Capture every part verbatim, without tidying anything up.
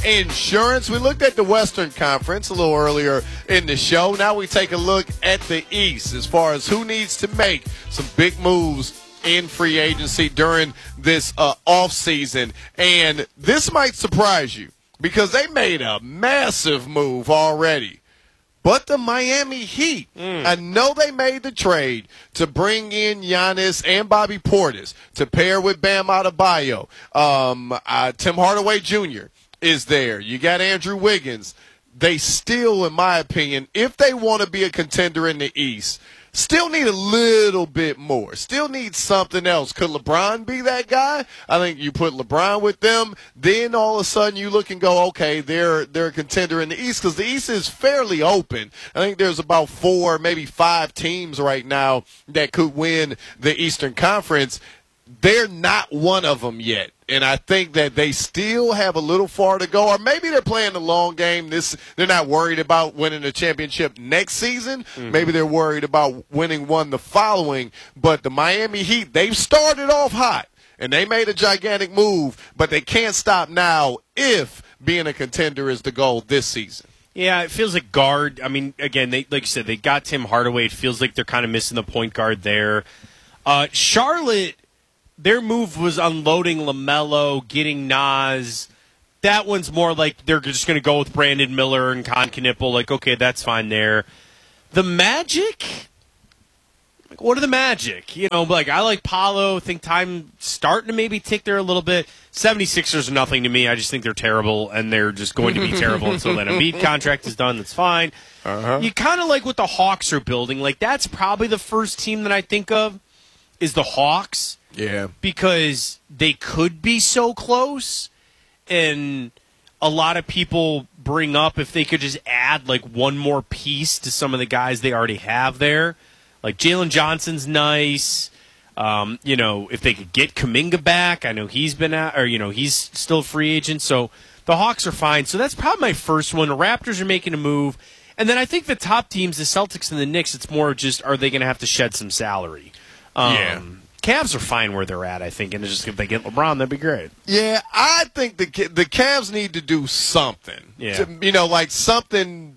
insurance. We looked at the Western Conference a little earlier in the show. Now we take a look at the East as far as who needs to make some big moves in free agency during this uh, offseason. And this might surprise you because they made a massive move already. But the Miami Heat, mm. I know they made the trade to bring in Giannis and Bobby Portis to pair with Bam Adebayo. Um, uh, Tim Hardaway Junior is there. You got Andrew Wiggins. They still, in my opinion, if they want to be a contender in the East, still need a little bit more. Still need something else. Could LeBron be that guy? I think you put LeBron with them, then all of a sudden you look and go, okay, they're they're a contender in the East because the East is fairly open. I think there's about four, maybe five teams right now that could win the Eastern Conference. They're not one of them yet. And I think that they still have a little far to go. Or maybe they're playing the long game. This They're not worried about winning the championship next season. Mm-hmm. Maybe they're worried about winning one the following. But the Miami Heat, they've started off hot. And they made a gigantic move. But they can't stop now if being a contender is the goal this season. Yeah, it feels like guard. I mean, again, they like you said, they got Tim Hardaway. It feels like they're kind of missing the point guard there. Uh, Charlotte, their move was unloading LaMelo, getting Nas. That one's more like they're just going to go with Brandon Miller and Con Knipple. Like, okay, that's fine there. The Magic? Like, what are the Magic? You know, like, I like Paolo. Think time starting to maybe tick there a little bit. seventy-sixers are nothing to me. I just think they're terrible, and they're just going to be terrible until that Embiid contract is done. That's fine. Uh-huh. You kind of like what the Hawks are building. Like, that's probably the first team that I think of is the Hawks. Yeah. Because they could be so close, and a lot of people bring up if they could just add like one more piece to some of the guys they already have there. Like Jalen Johnson's nice. Um, you know, if they could get Kuminga back, I know he's been out, or you know, he's still a free agent. So the Hawks are fine. So that's probably my first one. The Raptors are making a move. And then I think the top teams, the Celtics and the Knicks, it's more just are they going to have to shed some salary? Um, yeah. Cavs are fine where they're at, I think, and it's just if they get LeBron, that'd be great. Yeah, I think the the Cavs need to do something. Yeah. To, you know, like something.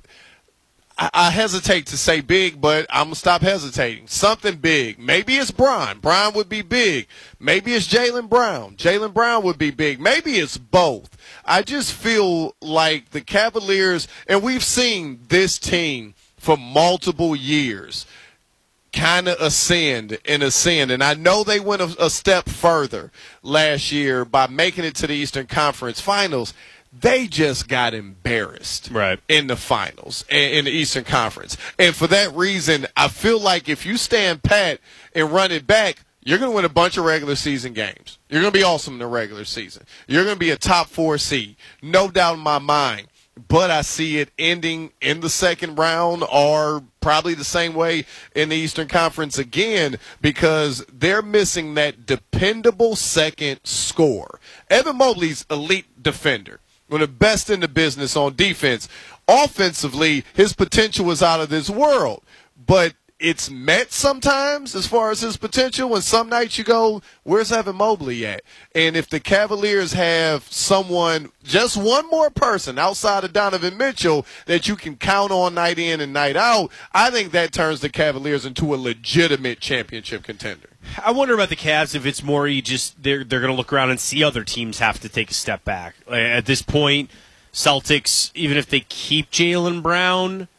I, I hesitate to say big, but I'm gonna stop hesitating. Something big. Maybe it's Bron. Bron would be big. Maybe it's Jaylen Brown. Jaylen Brown would be big. Maybe it's both. I just feel like the Cavaliers, and we've seen this team for multiple years, kind of ascend and ascend. And I know they went a, a step further last year by making it to the Eastern Conference Finals. They just got embarrassed right. in the finals, in the Eastern Conference. And for that reason, I feel like if you stand pat and run it back, you're going to win a bunch of regular season games. You're going to be awesome in the regular season. You're going to be a top four seed, no doubt in my mind. But I see it ending in the second round or probably the same way in the Eastern Conference again because they're missing that dependable second scorer. Evan Mobley's elite defender, one of the best in the business on defense. Offensively, his potential is out of this world. But it's met sometimes as far as his potential, and some nights you go, where's Evan Mobley at? And if the Cavaliers have someone, just one more person outside of Donovan Mitchell that you can count on night in and night out, I think that turns the Cavaliers into a legitimate championship contender. I wonder about the Cavs if it's more you just they're they're going to look around and see other teams have to take a step back. At this point, Celtics, even if they keep Jaylen Brown,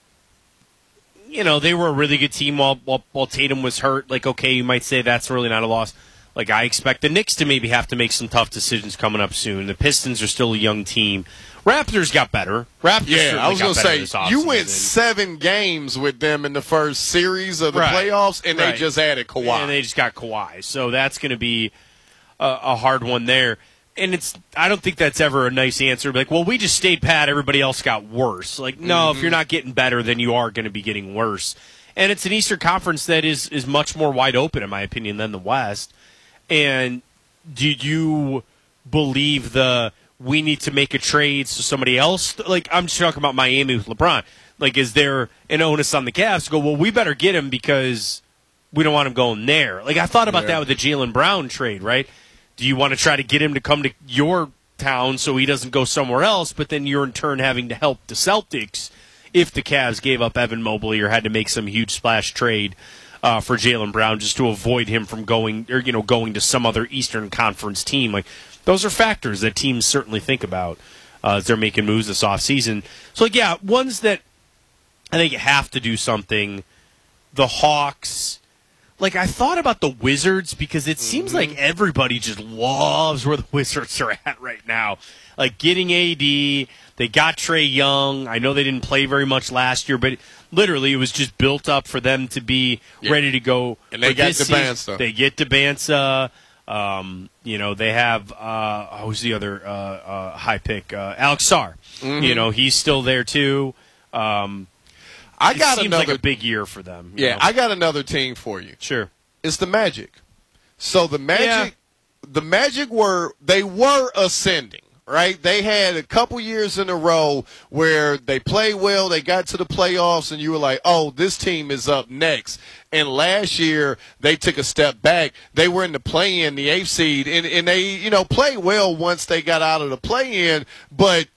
you know, they were a really good team while, while while Tatum was hurt. Like, okay, you might say that's really not a loss. Like, I expect the Knicks to maybe have to make some tough decisions coming up soon. The Pistons are still a young team. Raptors got better. Raptors yeah, I was going to say, you went seven games with them in the first series of the right. playoffs, and right. they just added Kawhi. And they just got Kawhi. So that's going to be a, a hard one there. And it's I don't think that's ever a nice answer. Like, well, we just stayed pat. Everybody else got worse. Like, no, mm-hmm. if you're not getting better, then you are going to be getting worse. And it's an Eastern Conference that is, is much more wide open, in my opinion, than the West. And do you believe the we need to make a trade so somebody else? Like, I'm just talking about Miami with LeBron. Like, is there an onus on the Cavs to go, well, we better get him because we don't want him going there? Like, I thought about yeah. that with the Jaylen Brown trade, right? Do you want to try to get him to come to your town so he doesn't go somewhere else, but then you're in turn having to help the Celtics if the Cavs gave up Evan Mobley or had to make some huge splash trade uh, for Jaylen Brown just to avoid him from going or you know going to some other Eastern Conference team. Like those are factors that teams certainly think about uh, as they're making moves this offseason. So like yeah, ones that I think have to do something. The Hawks. Like, I thought about the Wizards because it seems mm-hmm. like everybody just loves where the Wizards are at right now. Like, getting A D, they got Trae Young. I know they didn't play very much last year, but literally it was just built up for them to be yeah. ready to go. And they got Debanza. They get Debanza. Um, you know, they have, uh, who's the other uh, uh, high pick? Uh, Alex Sarr. Mm-hmm. You know, he's still there, too. Um I got it seems another like a big year for them. Yeah, know? I got another team for you. Sure, it's the Magic. So the Magic, yeah. the Magic were they were ascending, right? They had a couple years in a row where they played well, they got to the playoffs, and you were like, "Oh, this team is up next." And last year they took a step back. They were in the play-in, the eighth seed, and and they you know played well once they got out of the play-in, but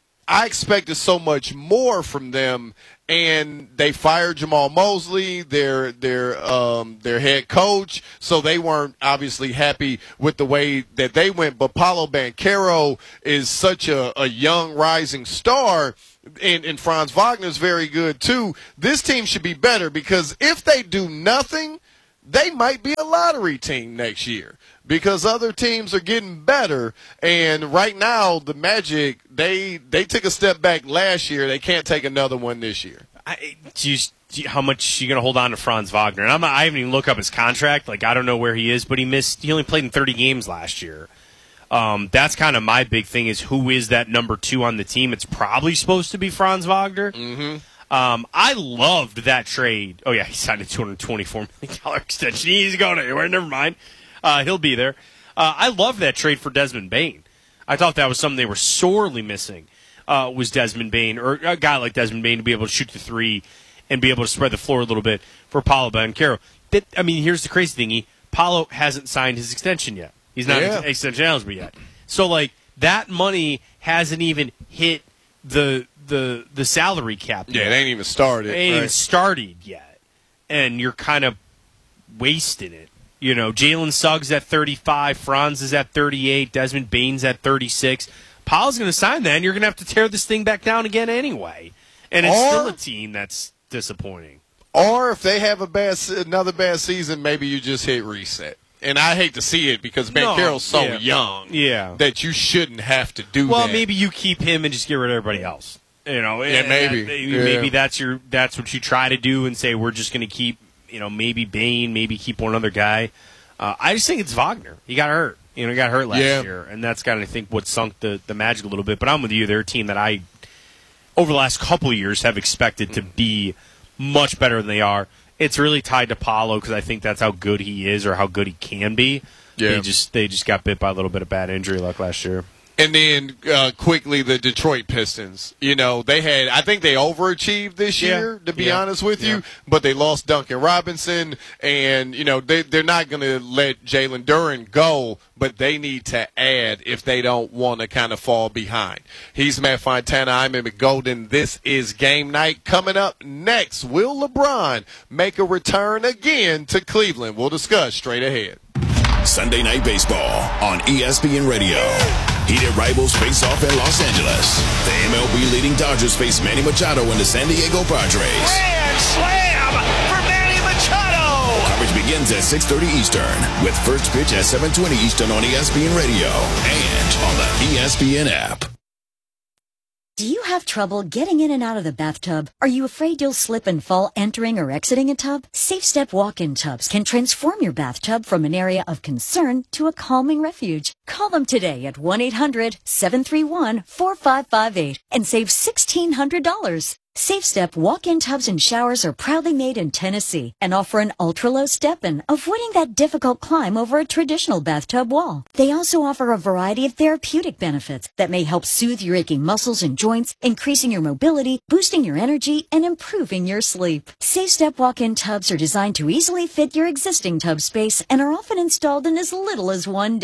I expected so much more from them. And they fired Jamal Mosley, their their um, their head coach, so they weren't obviously happy with the way that they went. But Paolo Banchero is such a, a young rising star, and, and Franz Wagner is very good too. This team should be better because if they do nothing, they might be a lottery team next year. Because other teams are getting better, and right now the Magic they they took a step back last year. They can't take another one this year. I, do you, do you, how much you going to hold on to Franz Wagner? And I'm not, I haven't even looked up his contract. Like I don't know where he is, but he missed. He only played in thirty games last year. Um, that's kind of my big thing is who is that number two on the team? It's probably supposed to be Franz Wagner. Mm-hmm. Um, I loved that trade. Oh yeah, he signed a two hundred twenty-four million dollars extension. He's going anywhere. Never mind. Uh, he'll be there. Uh, I love that trade for Desmond Bane. I thought that was something they were sorely missing, uh, was Desmond Bane, or a guy like Desmond Bane to be able to shoot the three and be able to spread the floor a little bit for Paolo Banchero. That, I mean, here's the crazy thing. He, Paolo hasn't signed his extension yet. He's not yeah. extension eligible yet. So, like, that money hasn't even hit the the the salary cap yet. Yeah, it ain't even started. It ain't right? even started yet. And you're kind of wasting it. You know, Jalen Suggs at thirty-five, Franz is at thirty-eight, Desmond Bane's at thirty-six. Paul's going to sign that, and you're going to have to tear this thing back down again anyway. And it's or, still a team that's disappointing. Or if they have a bad another bad season, maybe you just hit reset. And I hate to see it because Banchero's no, so yeah. young yeah. that you shouldn't have to do well, that. Well, maybe you keep him and just get rid of everybody else. You know, yeah, maybe. That, yeah. Maybe that's your that's what you try to do and say we're just going to keep, you know, maybe Bane, maybe keep one other guy. Uh, I just think it's Wagner. He got hurt. You know, he got hurt last yeah. year, and that's kind of, I think, what sunk the, the Magic a little bit. But I'm with you. They're a team that I, over the last couple of years, have expected to be much better than they are. It's really tied to Paolo because I think that's how good he is or how good he can be. Yeah. They just they just got bit by a little bit of bad injury luck last year. And then uh, quickly, the Detroit Pistons. You know, they had, I think they overachieved this yeah. year, to be yeah. honest with yeah. you, but they lost Duncan Robinson, and, you know, they, they're not going to let Jalen Duren go, but they need to add if they don't want to kind of fall behind. He's Matt Fontana. I'm Emmett Golden. This is Game Night. Coming up next, will LeBron make a return again to Cleveland? We'll discuss straight ahead. Sunday Night Baseball on E S P N Radio. Heated rivals face off in Los Angeles. The M L B leading Dodgers face Manny Machado and the San Diego Padres. Grand slam for Manny Machado! Coverage begins at six thirty Eastern with first pitch at seven twenty Eastern on E S P N Radio and on the E S P N app. Do you have trouble getting in and out of the bathtub? Are you afraid you'll slip and fall entering or exiting a tub? SafeStep walk-in tubs can transform your bathtub from an area of concern to a calming refuge. Call them today at one eight hundred seven three one four five five eight and save sixteen hundred dollars. SafeStep walk-in tubs and showers are proudly made in Tennessee and offer an ultra-low step-in, avoiding that difficult climb over a traditional bathtub wall. They also offer a variety of therapeutic benefits that may help soothe your aching muscles and joints, increasing your mobility, boosting your energy, and improving your sleep. SafeStep walk-in tubs are designed to easily fit your existing tub space and are often installed in as little as one day.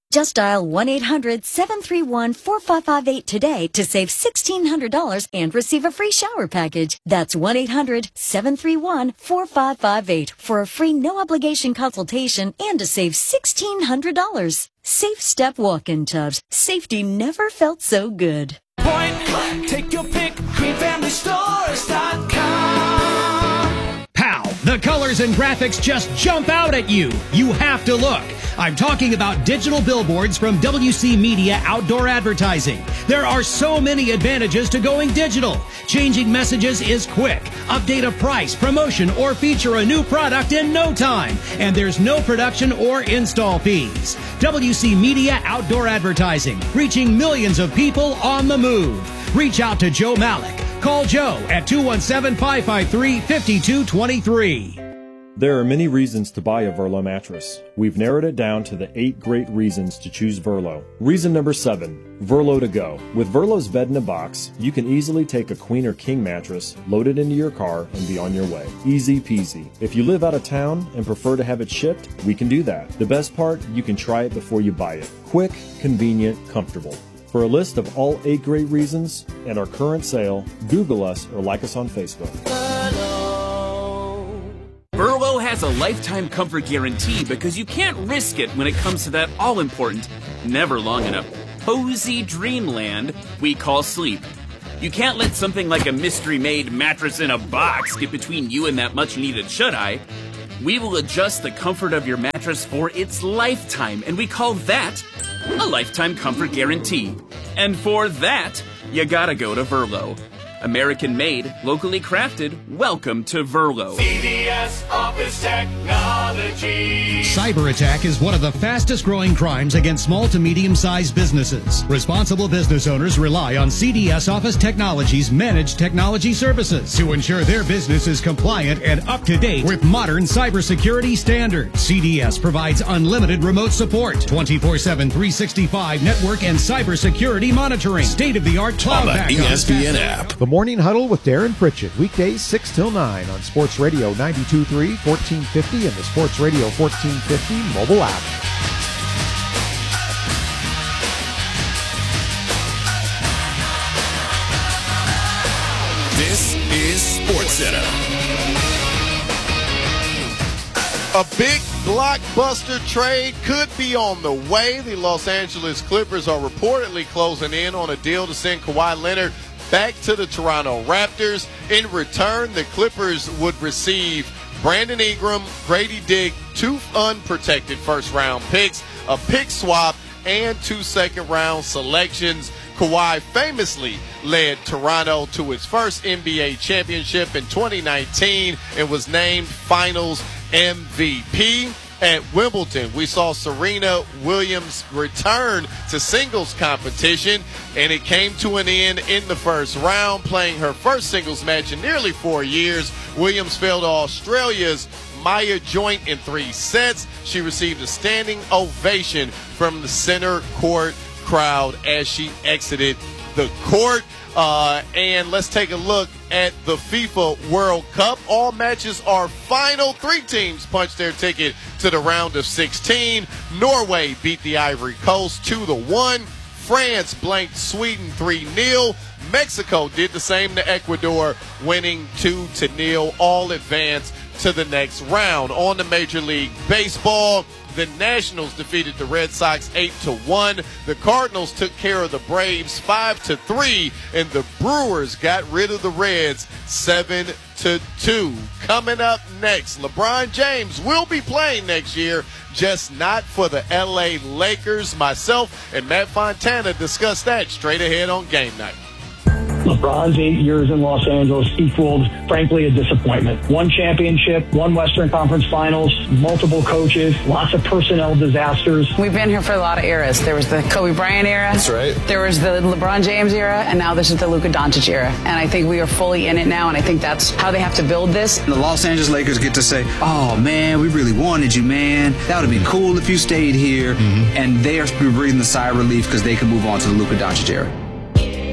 Just dial one eight hundred seven three one four five five eight today to save sixteen hundred dollars and receive a free shower package. That's one eight hundred seven three one four five five eight for a free no-obligation consultation and to save sixteen hundred dollars. Safe Step Walk-In Tubs. Safety never felt so good. Point blank. Take your pick. green family stores dot com. Pow! The colors and graphics just jump out at you. You have to look. I'm talking about digital billboards from W C Media Outdoor Advertising. There are so many advantages to going digital. Changing messages is quick. Update a price, promotion, or feature a new product in no time. And there's no production or install fees. W C Media Outdoor Advertising, reaching millions of people on the move. Reach out to Joe Malik. Call Joe at two one seven, five five three, five two two three. There are many reasons to buy a Verlo mattress. We've narrowed it down to the eight great reasons to choose Verlo. Reason number seven, Verlo to go. With Verlo's bed in a box, you can easily take a queen or king mattress, load it into your car, and be on your way. Easy peasy. If you live out of town and prefer to have it shipped, we can do that. The best part, you can try it before you buy it. Quick, convenient, comfortable. For a list of all eight great reasons and our current sale, Google us or like us on Facebook. Verlo has a lifetime comfort guarantee because you can't risk it when it comes to that all-important, never long enough, cozy dreamland we call sleep. You can't let something like a mystery-made mattress in a box get between you and that much-needed shut-eye. We will adjust the comfort of your mattress for its lifetime, and we call that a lifetime comfort guarantee. And for that, you gotta go to Verlo. American-made, locally crafted, welcome to Verlo. C D S Office Technology. Cyber attack is one of the fastest growing crimes against small to medium-sized businesses. Responsible business owners rely on C D S Office Technology's managed technology services to ensure their business is compliant and up to date with modern cybersecurity standards. C D S provides unlimited remote support, twenty-four seven, three sixty-five network and cybersecurity monitoring, state-of-the-art cloud On the backup. E S P N app. The Morning Huddle with Darren Pritchett, weekdays six till nine on Sports Radio ninety-two point three, fourteen fifty, and the Sports Radio fourteen fifty mobile app. This is Sports Center. A big blockbuster trade could be on the way. The Los Angeles Clippers are reportedly closing in on a deal to send Kawhi Leonard back to the Toronto Raptors. In return, the Clippers would receive Brandon Ingram, Grady Dick, two unprotected first-round picks, a pick swap, and two second-round selections. Kawhi famously led Toronto to its first N B A championship in twenty nineteen and was named Finals M V P. At Wimbledon, we saw Serena Williams return to singles competition, and it came to an end in the first round. Playing her first singles match in nearly four years, Williams fell to Australia's Maya Joint in three sets. She received a standing ovation from the center court crowd as she exited the court. Uh, and let's take a look at the FIFA World Cup. All matches are final. Three teams punched their ticket to the round of sixteen. Norway beat the Ivory Coast two to one. France blanked Sweden three nil. Mexico did the same to Ecuador, winning two to nil. All advanced to the next round. On to Major League Baseball, the Nationals defeated the Red Sox eight to one. The Cardinals took care of the Braves five to three, and the Brewers got rid of the Reds seven to two. Coming up next, LeBron James will be playing next year, just not for the L A Lakers. Myself and Matt Fontana discuss that straight ahead on Game Night. LeBron's eight years in Los Angeles equaled, frankly, a disappointment. One championship, one Western Conference Finals, multiple coaches, lots of personnel disasters. We've been here for a lot of eras. There was the Kobe Bryant era. That's right. There was the LeBron James era, and now this is the Luka Doncic era. And I think we are fully in it now, and I think that's how they have to build this. The Los Angeles Lakers get to say, oh, man, we really wanted you, man. That would have been cool if you stayed here. Mm-hmm. And they are breathing the sigh of relief because they can move on to the Luka Doncic era.